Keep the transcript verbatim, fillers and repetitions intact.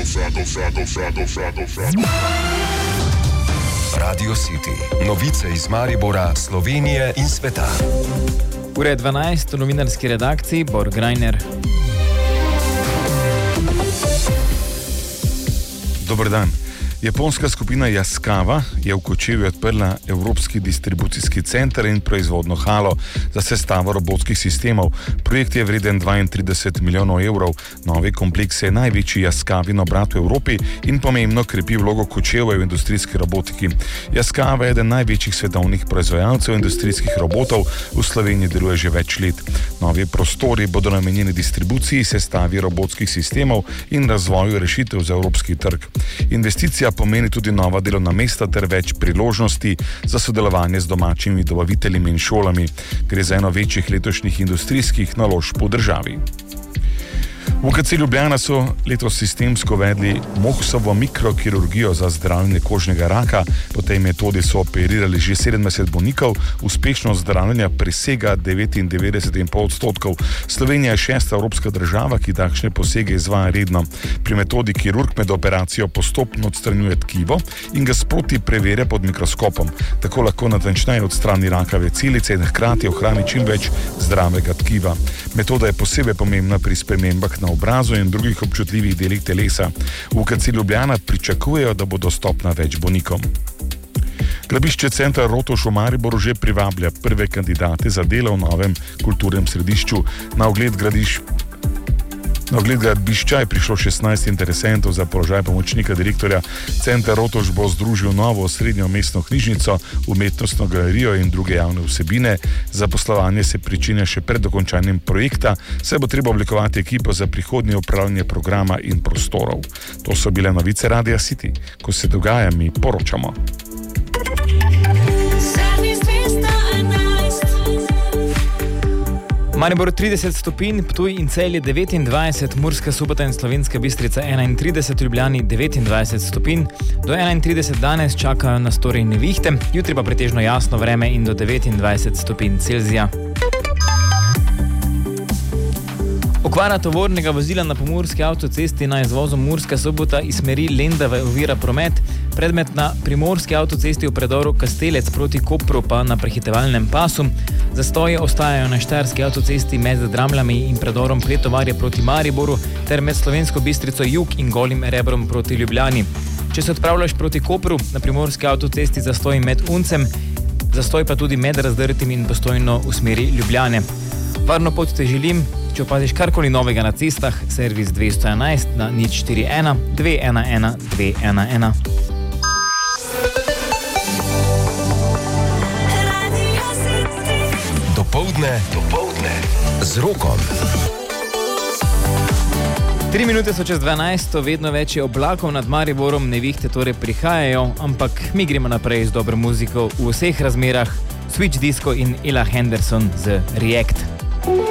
Radio City. Novice iz Maribora, Slovenije in sveta. Ure dvanajst v novinarski redakciji Bor Grajner. Dober dan. Japonska skupina Yaskawa je v Kočevju odprla Evropski distribucijski center in proizvodno halo za sestavo robotskih sistemov. Projekt je vreden dvaintrideset milijonov evrov. Novi kompleks je največji Yaskawin obrat v Evropi in pomembno krepi vlogo Kočevja v industrijski robotiki. Yaskawa je eden največjih svetovnih proizvajalcev industrijskih robotov, v Sloveniji deluje že več let. Novi prostori bodo namenjeni distribuciji, sestavi robotskih sistemov in razvoju rešitev za evropski trg. Investicija pomeni tudi nova delovna mesta ter več priložnosti za sodelovanje z domačimi dobavitelji in šolami. Gre za eno večjih letošnjih industrijskih naložb v državi. V U K C Ljubljana so letos sistemsko uvedli Mohsovo mikrokirurgijo za zdravljenje kožnega raka. Po tej metodi so operirali že sedemdeset bolnikov, uspešnost zdravljenja presega devetindevetdeset celih pet odstotkov. Slovenija je šesta evropska država, ki takšne posege izvaja redno. Pri metodi kirurg med operacijo postopno odstranjuje tkivo in ga sproti preverja pod mikroskopom. Tako lahko natančneje odstrani rakave celice in hkrati ohrani čim več zdravega tkiva. Metoda je posebej pomembna pri spremembah na obrazu in drugih občutljivih delih telesa. V U K C Ljubljana pričakujejo, da bo dostopna več bolnikom. Gradbišče centra Rotovž v Mariboru že privablja prve kandidate za delo v novem kulturnem središču. Na ogled gradiš Na ogled gradbišča je prišlo šestnajst interesentov za položaj pomočnika direktorja. Center Rotovž bo združil novo srednjo mestno knjižnico, umetnostno galerijo in druge javne vsebine. Zaposlovanje se pričenja še pred dokončanjem projekta, saj bo treba oblikovati ekipo za prihodnje upravljanje programa in prostorov. To so bile novice Radia City. Ko se dogaja, mi poročamo. Maribor trideset stopinj, Ptuj in Celje devetindvajset, Murska Sobota in Slovenska Bistrica enaintrideset, Ljubljani devetindvajset stopinj. Do enaintrideset danes čakajo na stori nevihte, jutri pa pretežno jasno vreme in do devetindvajset stopinj Celzija. Okvara tovornega vozila na pomurski avtocesti na izvozu Murska Sobota iz smeri Lendave ovira promet, predmet na primorski avtocesti v predoru Kastelec proti Kopru pa na prehitevalnem pasu. Zastoji ostajajo na štajerski avtocesti med Dramljami in predorom Pletovarje proti Mariboru ter med Slovensko Bistrico jug in Golim Rebrom proti Ljubljani. Če se odpravljaš proti Kopru, na primorski avtocesti zastoj med Uncem, zastoj pa tudi med Razdrtim in Postojno v smeri Ljubljane. Varno pot te želim. Če opaziš karkoli novega na cestah, servis dvesto enajst na nič štiri ena dve ena ena dve ena ena. Dopoldne, dopoldne z Rokom. Tri minute so čez dvanajst, vedno več je oblakov nad Mariborom, nevihte torej prihajajo, ampak mi gremo naprej z dobro muziko v vseh razmerah. Switch Disco in Ella Henderson z React.